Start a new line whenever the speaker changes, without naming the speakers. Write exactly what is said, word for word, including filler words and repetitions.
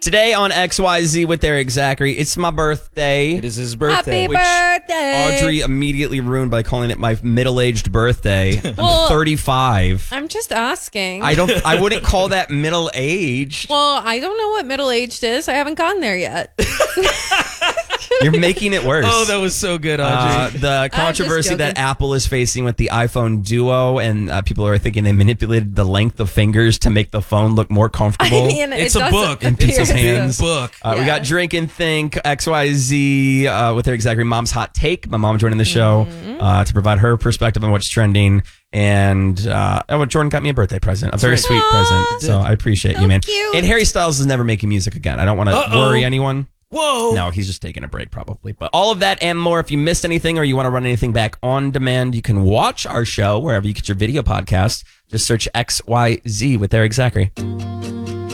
Today on X Y Z with Eric Zachary, it's my birthday.
It is his birthday.
Happy
which
birthday.
Audrey immediately ruined by calling it my middle-aged birthday.
Well,
I'm thirty-five.
I'm just asking.
I don't. I wouldn't call that middle-aged.
well, I don't know what middle-aged is. I haven't gone there yet.
You're making it worse.
Oh, that was so good, Audrey.
Uh, the controversy that Apple is facing with the iPhone Duo, and uh, people are thinking they manipulated the length of fingers to make the phone look more comfortable.
I mean,
It's
it
a
doesn't
book.
In
appear
people's
so.
hands.
book.
Uh, We
Yeah.
got Drink and Think, X Y Z uh, with Eric Zachary, Mom's Hot Take. My mom joining the show
Mm-hmm.
uh, to provide her perspective on what's trending. And uh, oh, Jordan got me a birthday present, a very sweet
Aw,
present. So I appreciate
so
you, man.
cute.
And Harry Styles is never making music again. I don't want to
Uh-oh.
worry anyone.
Whoa.
No, he's just taking a break probably. But all of that and more, if you missed anything or you want to run anything back on demand, you can watch our show wherever you get your video podcast. Just search X Y Z with Eric Zachary.